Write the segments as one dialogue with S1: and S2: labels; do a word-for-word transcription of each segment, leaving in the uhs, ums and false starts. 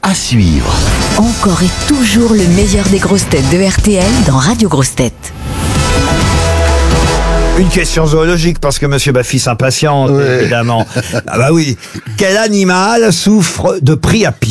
S1: À suivre.
S2: Encore et toujours le meilleur des grosses têtes de R T L dans Radio Grosses Têtes.
S3: Une question zoologique, parce que Monsieur Baffy s'impatiente, oui. Évidemment. Ah bah oui. Quel animal souffre de priapisme ?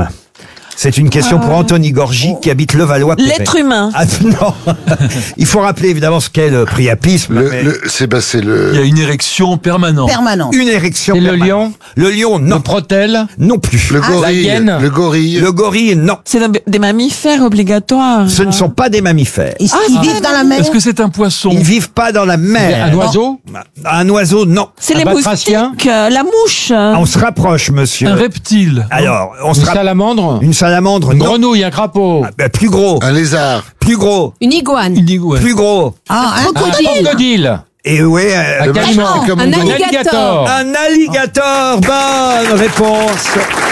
S3: C'est une question pour Anthony Gorgy qui habite Levallois-Perret.
S4: L'être humain.
S3: Ah non. Il faut rappeler évidemment ce qu'est le priapisme.
S5: Le,
S3: mais...
S5: le, c'est, bah, c'est le...
S6: Il y a une érection permanente.
S4: Permanente.
S3: Une érection
S1: C'est le
S3: permanente.
S1: lion.
S3: Le lion, non.
S1: Le protèle.
S3: Non plus.
S5: Le
S4: Ah,
S5: gorille.
S1: la hyène.
S5: Le gorille.
S3: Le gorille, non.
S4: C'est des mammifères obligatoires.
S3: Ce ne sont pas des mammifères.
S4: Ils, ils vivent dans la mer.
S6: Est-ce que c'est un poisson?
S3: Ils vivent pas dans la mer.
S1: Un oiseau.
S3: Un oiseau, non.
S4: C'est
S1: un
S4: les
S1: batracien.
S4: moustiques, euh, la mouche.
S3: Ah, on se rapproche, monsieur.
S6: Un reptile.
S3: Alors, on se
S1: Une
S3: rapproche.
S1: salamandre.
S3: Une salamandre,
S1: Une
S3: non.
S1: grenouille, un crapaud.
S3: Ah, bah, plus gros.
S5: Un lézard.
S3: Plus gros.
S7: Une iguane.
S6: Une iguane.
S3: Plus gros.
S4: Ah, un
S1: Un
S4: crocodile.
S1: crocodile.
S3: Et ouais. euh,
S1: Un calimand.
S7: Attends,
S5: comme
S7: un
S5: on dit.
S7: alligator.
S3: Un alligator. Bonne réponse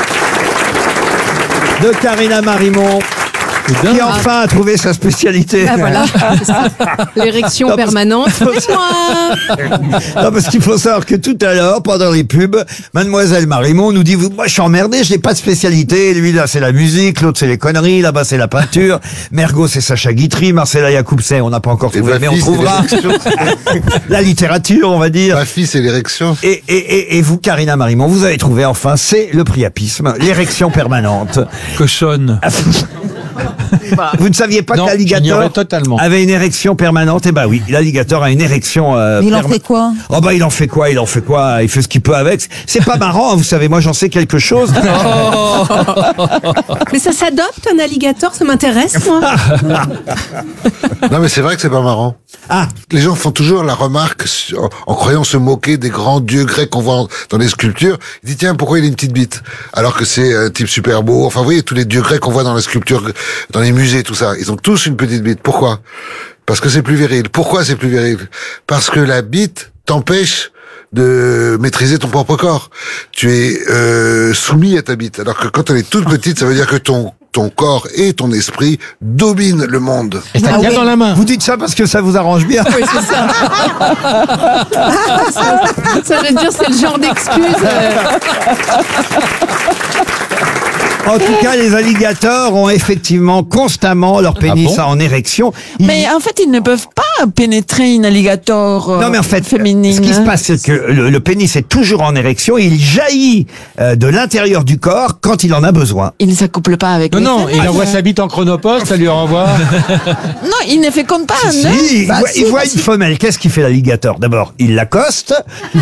S3: de Karina Marimont, qui enfin a trouvé sa spécialité.
S7: Ah voilà, c'est ça. L'érection
S3: Non, parce-
S7: permanente. C'est moi.
S3: Non, parce qu'il faut savoir que tout à l'heure, pendant les pubs, Mademoiselle Marimont nous dit, vous, moi je suis emmerdé, je n'ai pas de spécialité. Lui là c'est la musique, l'autre c'est les conneries, là-bas c'est la peinture, Mergo c'est Sacha Guitry, Marcella Yacoub c'est, on n'a pas encore
S5: Et
S3: trouvé,
S5: ma
S3: mais on
S5: fille, c'est
S3: trouvera.
S5: l'érection.
S3: La littérature, on va dire.
S5: Ma fille, c'est l'érection.
S3: Et, et, et, et vous, Karina Marimont, vous avez trouvé enfin, c'est le priapisme, l'érection permanente.
S6: Cochonne.
S3: Vous ne saviez pas
S1: Non,
S3: que
S1: j'ignorais
S3: l'alligator
S1: totalement.
S3: avait une érection permanente? Eh ben oui, l'alligator a une érection euh,
S4: Mais il en
S3: perma-
S4: fait quoi?
S3: Oh bah il en fait quoi? Il en fait quoi? Il fait ce qu'il peut avec. C'est pas marrant, hein, vous savez, moi j'en sais quelque chose.
S7: Mais ça s'adopte, un alligator, ça m'intéresse, moi.
S5: Non, mais c'est vrai que c'est pas marrant.
S3: Ah,
S5: Les gens font toujours la remarque, sur- en croyant se moquer des grands dieux grecs qu'on voit dans les sculptures. Ils disent, tiens, pourquoi il a une petite bite? Alors que c'est un type super beau. Enfin, vous voyez, tous les dieux grecs qu'on voit dans les sculptures, dans les musées, tout ça. Ils ont tous une petite bite. Pourquoi? Parce que c'est plus viril. Pourquoi c'est plus viril? Parce que la bite t'empêche de maîtriser ton propre corps. Tu es euh, soumis à ta bite. Alors que quand elle est toute petite, ça veut dire que ton ton corps et ton esprit dominent le monde.
S1: Et ça
S4: Ah
S1: tient
S4: oui.
S1: dans la main.
S3: vous dites ça parce que ça vous arrange bien.
S7: Oui, c'est ça. Ça veut dire, c'est le genre d'excuse. euh,
S3: En tout cas, les alligators ont effectivement constamment leur pénis
S1: Ah bon
S3: en érection. Ils-
S4: Mais en fait, ils ne peuvent pas pénétrer une alligator euh,
S3: Non mais en fait,
S4: féminine.
S3: ce qui se
S4: hein.
S3: passe, c'est que le, le pénis est toujours en érection et il jaillit euh, de l'intérieur du corps quand il en a besoin.
S4: Il ne s'accouple pas avec
S1: Non,
S4: les
S1: non,
S4: femelles.
S1: il envoie sa bite en chronopost, ça lui renvoie.
S4: Non, il ne féconde pas,
S3: Si,
S4: non
S3: il
S4: Bah,
S3: voit,
S4: si,
S3: il voit
S4: bah,
S3: une
S4: si.
S3: femelle. Qu'est-ce qu'il fait l'alligator? D'abord, il l'accoste.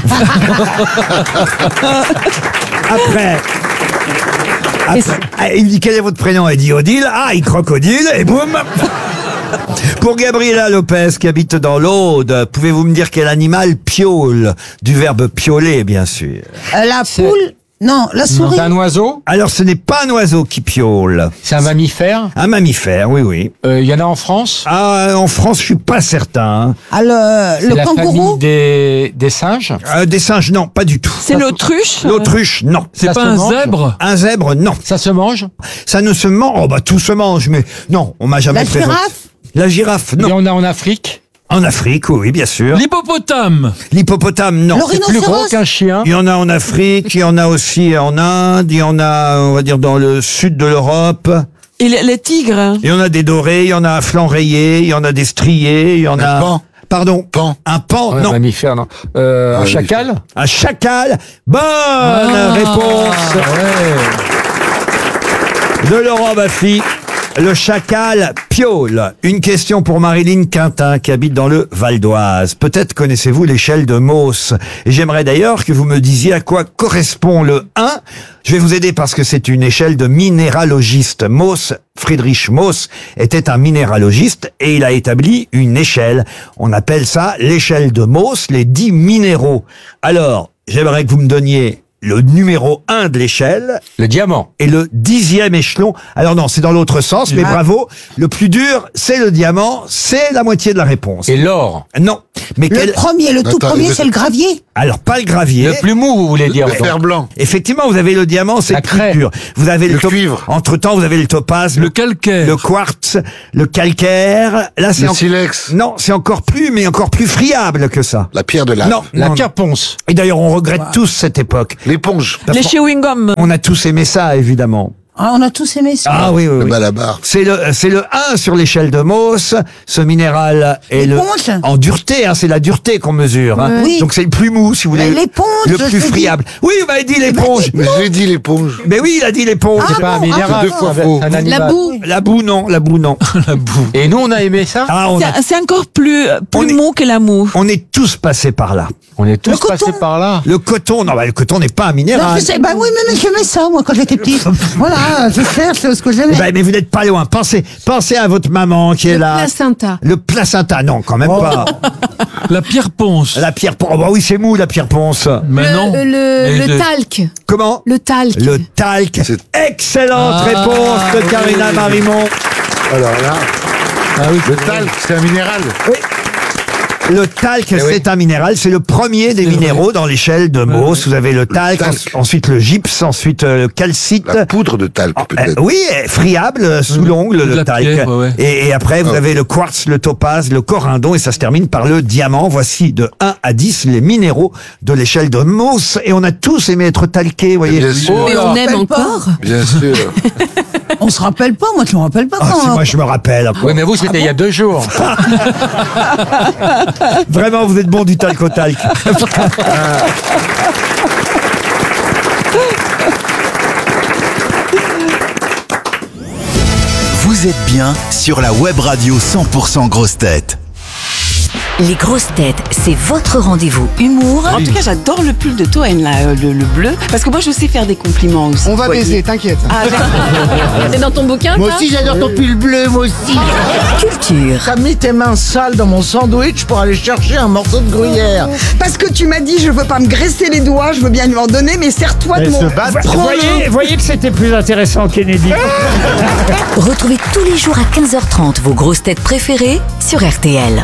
S3: Après, après, ah, il dit quel est votre prénom? Elle dit Odile. Ah, il crocodile et boum. Pour Gabriela Lopez qui habite dans l'Aude, pouvez-vous me dire quel animal piaule? Du verbe pioler, bien sûr.
S4: Euh, la poule. Non, la souris.
S1: C'est un oiseau.
S3: Alors, ce n'est pas un oiseau qui piaule.
S1: C'est un mammifère.
S3: Un mammifère, oui, oui.
S1: Euh, Il y en a en France.
S3: Ah, en France, je suis pas certain.
S4: Ah, le,
S1: C'est
S4: le
S1: la
S4: kangourou.
S1: famille des, des singes.
S3: Euh, des singes, non, pas du tout.
S4: C'est l'autruche.
S3: L'autruche, non.
S6: C'est
S1: Ça
S6: pas
S1: se
S6: un
S1: mange.
S6: zèbre?
S3: Un zèbre, non.
S1: Ça se mange.
S3: Ça ne se mange. Oh bah tout se mange, mais non, on m'a jamais
S4: La
S3: présenté.
S4: girafe.
S3: La girafe,
S1: Il y
S3: non.
S1: en a en Afrique.
S3: En Afrique, oui, bien sûr.
S6: L'hippopotame?
S3: L'hippopotame, non.
S4: Le
S1: C'est plus gros
S4: rhinocéros.
S1: qu'un chien.
S3: Il y en a en Afrique, il y en a aussi en Inde, il y en a, on va dire, dans le sud de l'Europe.
S4: Et les, les tigres.
S3: Il y en a des dorés, il y en a à flanc rayé, il y en a des striés, il y en
S5: Un
S3: a...
S5: pan.
S3: Pardon.
S5: Pan.
S3: Un pan,
S1: Ouais,
S3: non.
S1: mammifère, non. Euh, un
S5: Ouais,
S1: chacal.
S3: Un chacal. Bonne réponse de Laurent Baffy. Le chacal piaule. Une question pour Marilyn Quintin qui habite dans le Val d'Oise. Peut-être connaissez-vous l'échelle de Mohs. Et j'aimerais d'ailleurs que vous me disiez à quoi correspond le un. Je vais vous aider parce que c'est une échelle de minéralogiste. Mohs, Friedrich Mohs, était un minéralogiste et il a établi une échelle. On appelle ça l'échelle de Mohs, les dix minéraux. Alors, j'aimerais que vous me donniez le numéro un de l'échelle
S1: Le diamant.
S3: et le dixième échelon. Alors non, c'est dans l'autre sens, mais
S4: Ah.
S3: bravo. Le plus dur, c'est le diamant, c'est la moitié de la réponse.
S1: Et l'or.
S3: Non, mais
S4: Le
S3: quel...
S4: premier, le tout
S5: Attends,
S4: premier,
S5: mais-
S4: c'est le gravier.
S3: Alors pas le gravier.
S1: Le plus mou, vous voulez dire.
S5: Le
S1: donc.
S5: fer blanc.
S3: Effectivement, vous avez le diamant, c'est
S1: La
S3: le plus
S1: craie.
S3: dur. Vous avez le,
S5: Le
S3: top-
S5: cuivre.
S3: Entre-temps, vous avez le topaz,
S6: Le
S3: le,
S6: calcaire?
S3: le quartz, le calcaire. Là, c'est
S5: Le
S3: en-
S5: silex.
S3: Non, c'est encore plus, mais encore plus friable que ça.
S5: La pierre de lave.
S3: Non,
S1: La
S3: non.
S1: pierre ponce.
S3: Et d'ailleurs, on regrette tous cette époque.
S5: L'éponge.
S4: Les chewing-gums.
S3: On a tous aimé ça, évidemment.
S8: Ah, on a tous aimé ça.
S3: Ah oui, oui,
S5: Le
S3: oui.
S5: Malabar.
S3: C'est le, c'est le un sur l'échelle de Mohs. Ce minéral est le,
S8: L'éponge.
S3: en dureté, hein, c'est la dureté qu'on mesure. Hein.
S8: Oui.
S3: Donc c'est le plus mou, si vous voulez.
S8: Mais l'éponge,
S3: Le
S8: je
S3: plus
S8: te dis.
S3: friable. Oui, vous m'avez dit l'éponge.
S5: Mais je l'ai dit, l'éponge.
S3: Mais oui, il a dit l'éponge.
S1: C'est pas un minéral.
S5: deux fois
S1: c'est un-
S5: faux.
S1: c'est un
S7: La
S1: animal.
S7: boue.
S3: La boue, non, la boue, non.
S6: La boue.
S1: Et nous, on a aimé ça.
S3: Ah, on, a-
S4: C'est- C'est encore plus,
S3: On
S4: plus
S3: est-
S4: mou que l'amour.
S3: on est tous passés par là.
S1: On est tous
S8: Le coton.
S1: passés par là.
S3: Le coton, non, bah, le coton n'est pas un
S8: Non,
S3: minéral.
S8: je sais, bah oui, mais, mais j'aimais ça, moi, quand j'étais petite. Voilà, je cherche ce que j'aimais.
S3: Bah, mais vous n'êtes pas loin. Pensez, pensez à votre maman qui est
S7: Le
S3: là.
S7: placenta.
S3: Le placenta, non, quand même pas.
S6: La pierre ponce.
S3: La pierre ponce. Oh, bah oui, c'est mou, la pierre ponce.
S6: Mais non.
S7: Le, le,
S6: Mais
S7: le
S6: de-
S7: talc.
S3: Comment?
S7: Le talc.
S3: Le talc.
S5: C'est-
S3: Excellente
S6: Ah,
S3: réponse de Karina
S6: oui.
S3: Marimont.
S5: Alors là,
S6: Ah oui,
S5: le talc, c'est un minéral.
S3: Le talc, c'est un minéral. C'est le premier des minéraux dans l'échelle de Mohs. Vous avez le talc,
S5: talc.
S3: en- ensuite le gypse, ensuite euh, le calcite.
S5: La poudre de talc,
S3: Euh,
S5: peut-être.
S3: oui, euh, friable, euh, sous l'ongle,
S6: De
S3: le
S6: la
S3: talc.
S6: pierre, ouais, ouais.
S3: Et, et après, vous
S5: Oh.
S3: avez le quartz, le topaz, le corindon, et ça se termine par le diamant. Voici de un à dix les minéraux de l'échelle de Mohs. Et on a tous aimé être talqués, vous voyez.
S5: Bien sûr.
S7: Mais on aime
S8: rappelle pas.
S7: encore.
S5: Bien sûr.
S8: On se rappelle pas, moi, je me rappelle pas
S3: Ah,
S8: quand.
S3: si, moi, je me rappelle. encore.
S1: Oui, mais vous, c'était il y a deux jours.
S3: Vraiment, vous êtes bon du talc au talc.
S9: Vous êtes bien sur la web radio cent pour cent grosses têtes.
S2: Les grosses têtes, c'est votre rendez-vous humour
S10: En tout cas, j'adore le pull de Toen, là, euh, le, le bleu, parce que moi, je sais faire des compliments aussi.
S11: On va
S10: Voyez.
S11: baiser, t'inquiète.
S10: Ah, d'accord.
S7: C'est dans ton bouquin,
S11: Moi
S7: ça
S11: aussi j'adore ton pull bleu, moi aussi.
S2: culture.
S11: T'as mis tes mains sales dans mon sandwich pour aller chercher un morceau de gruyère.
S8: Parce que tu m'as dit, je veux pas me graisser les doigts, je veux bien lui en donner, mais serre-toi de mon.
S3: Vous voyez, voyez que c'était plus intéressant, Kennedy.
S2: Retrouvez tous les jours à quinze heures trente vos grosses têtes préférées sur R T L.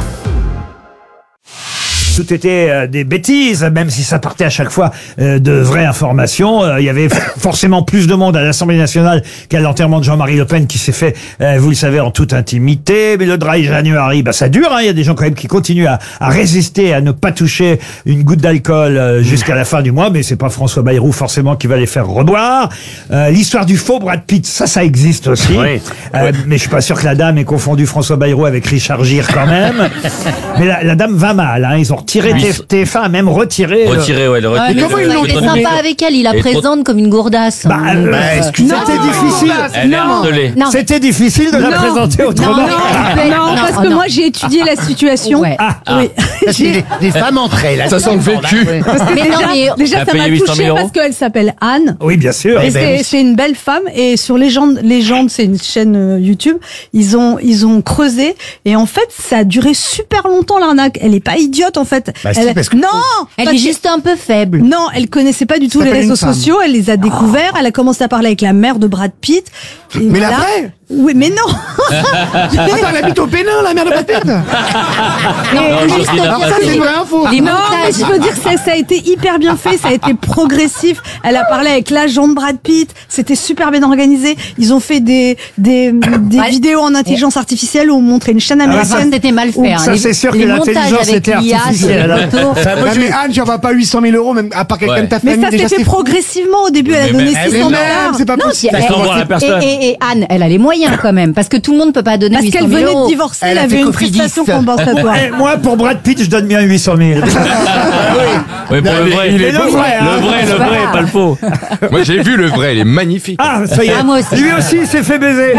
S3: Tout était euh, des bêtises, même si ça partait à chaque fois euh, de vraies informations. Euh, Il y avait forcément plus de monde à l'Assemblée nationale qu'à l'enterrement de Jean-Marie Le Pen qui s'est fait, euh, vous le savez, en toute intimité. Mais le dry January, bah, ça dure. Hein. Il y a des gens quand même qui continuent à, à résister, à ne pas toucher une goutte d'alcool euh, jusqu'à la fin du mois. Mais c'est pas François Bayrou forcément qui va les faire reboire. Euh, L'histoire du faux Brad Pitt, ça, ça existe aussi.
S1: Oui.
S3: Euh, mais je suis pas sûr que la dame ait confondu François Bayrou avec Richard Gere quand même. Mais la, la dame va mal. Hein. Ils ont retiré T F un, a même retiré. euh,
S12: Retiré, ouais, le
S7: Ah,
S12: retiré.
S7: mais comment ils l'ont
S12: le-
S7: fait
S12: le-
S7: sympa
S12: le-
S7: avec elle, il la
S12: Et trop-
S7: présente comme une gourdasse.
S3: Bah, euh,
S11: Bah, excusez-moi.
S3: c'était difficile.
S12: Elle est harcelée.
S7: Non.
S3: C'était difficile de la
S7: Non.
S3: présenter autrement.
S7: Non,
S13: Non, parce que moi j'ai étudié la situation.
S7: Ouais.
S3: Ah,
S13: Oui.
S11: Parce que les, les femmes entre elles.
S12: Ça sent le vécu.
S13: Mais
S7: Mais non,
S13: déjà,
S7: mais-
S13: déjà,
S12: Elle a
S13: ça
S12: payé
S13: m'a
S12: huit cent
S13: touchée
S12: mille
S13: parce
S12: euros.
S13: qu'elle s'appelle Anne.
S3: oui, bien sûr.
S13: Et
S11: Eh ben
S13: c'est
S11: oui.
S13: c'est une belle femme. Et sur Légende, Légende, c'est une chaîne euh, YouTube. Ils ont, ils ont creusé. Et en fait, ça a duré super longtemps l'arnaque. Elle est pas idiote en fait.
S11: Bah si,
S13: elle,
S11: parce que-
S13: non,
S7: Elle
S13: parce
S7: est
S13: que-
S7: juste un peu faible.
S13: Non, elle connaissait pas du tout
S11: Ça
S13: les
S11: s'appelle
S13: réseaux
S11: une femme.
S13: sociaux. Elle les a découverts. Elle a commencé à parler avec la mère de Brad Pitt. Et
S11: Mais
S13: voilà.
S11: la vraie
S13: Oui, mais non.
S11: Attends, elle habite au Bénin, la mère de Brad Pitt.
S12: Non,
S7: juste
S12: Christine a
S7: pour
S12: pas
S11: Ça,
S12: fait.
S11: c'est une vraie info.
S7: Les
S13: Non, mais
S7: montages.
S13: je veux dire, ça, ça a été hyper bien fait, ça a été progressif. Elle a parlé avec l'agent de Brad Pitt, c'était super bien organisé. Ils ont fait des des, des
S7: Ouais.
S13: vidéos en intelligence artificielle où on montrait une chaîne
S7: Ah, ça,
S13: américaine.
S7: c'était mal fait. hein.
S3: Ça,
S7: Les-
S3: c'est sûr que
S7: les
S3: l'intelligence
S7: montages avec
S3: était
S7: l'I A,
S3: artificielle,
S7: sur les
S3: hein.
S7: photos.
S11: Moi, mais Anne, j'en vas pas huit cent mille euros, même à part quelqu'un
S12: Ouais.
S11: de ta
S13: Mais
S11: famille.
S13: ça
S11: déjà,
S13: s'est fait
S11: c'est fou.
S13: progressivement. Au début, elle a
S12: Mais
S13: donné
S12: même-
S11: Eh,
S13: six
S11: mais
S13: cents
S11: même,
S13: dollars.
S11: c'est pas
S7: Non,
S11: possible.
S7: puis
S12: Ça s'envoie à la
S7: elle-
S12: personne.
S7: et, et- et Anne, elle a les moyens quand même, parce que tout le monde peut pas donner
S13: Parce
S7: huit cent
S13: qu'elle
S7: mille
S13: venait de
S7: euros.
S13: divorcer,
S11: Elle
S13: elle
S11: a
S13: avait
S11: fait
S13: une
S11: Cofidis.
S13: prestation compensatoire.
S3: Eh, moi, pour Brad Pitt, je donne bien huit cent mille.
S12: Oui, pour le vrai.
S3: il est beau, vrai, hein.
S12: Le vrai, le vrai, pas le faux.
S14: Moi j'ai vu le vrai, il est magnifique.
S3: Ah, ça y est.
S7: Ah, moi aussi.
S3: Lui aussi, il s'est fait baiser.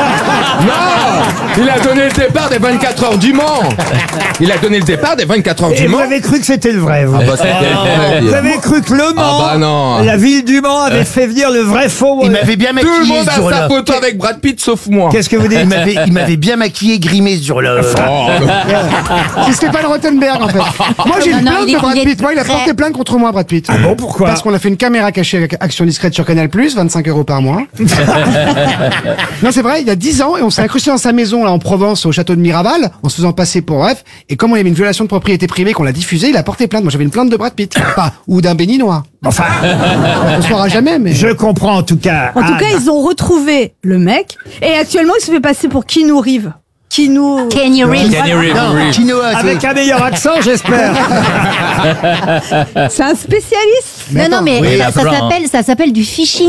S14: Non, il a donné le départ des vingt-quatre heures du Mans. Il a donné le départ des vingt-quatre heures
S3: Et
S14: du
S3: vous
S14: Mans.
S3: avez cru que c'était le vrai, vous.
S14: Ah bah, c'était le vrai.
S3: Vous avez cru que Le Mans,
S14: Ah bah non.
S3: la ville du Mans, avait fait venir le vrai faux.
S11: Il
S3: euh,
S11: m'avait bien
S14: Tout
S11: maquillé
S14: le monde
S11: ce
S14: a
S11: jour-là.
S14: sa photo avec Brad Pitt sauf moi.
S3: Qu'est-ce que vous dites?
S11: Il m'avait, il m'avait bien maquillé, grimé ce jour-là.
S14: Oh,
S11: C'est Stéphane Rothenberg, en fait. Moi, j'ai
S7: Non,
S11: une
S7: non,
S11: plainte
S7: il est-
S11: de Brad
S7: il est
S11: Pitt. Moi, il a
S7: très-
S11: porté plainte contre moi, Brad Pitt.
S3: Ah bon, pourquoi?
S11: Parce qu'on a fait une caméra cachée avec Action Discrète sur Canal+, vingt-cinq euros par mois. Non, c'est vrai, il y a dix ans, et on s'est incrusté dans sa maison, là, en Provence, au château de Miraval, en se faisant passer pour bref. Et comme il y avait une violation de propriété privée, qu'on l'a diffusée, il a porté plainte. Moi, j'avais une plainte de Brad Pitt. Pas, ou d'un béninois.
S3: Enfin,
S11: On ne saura jamais, mais.
S3: je comprends en tout cas.
S13: En tout
S3: Anne.
S13: cas, ils ont retrouvé le mec. Et actuellement, il se fait passer pour Keanu Reeves. Keanu...
S7: Kenny Reeves.
S12: Kenny Reeves,
S11: Non,
S12: Reeves.
S11: quinoa, c'est-
S3: Avec un meilleur accent, j'espère.
S13: C'est un spécialiste.
S7: Non, non, mais
S11: Oui,
S12: il y en
S7: ça,
S12: a
S7: ça
S12: plein, hein.
S7: s'appelle, ça s'appelle du phishing.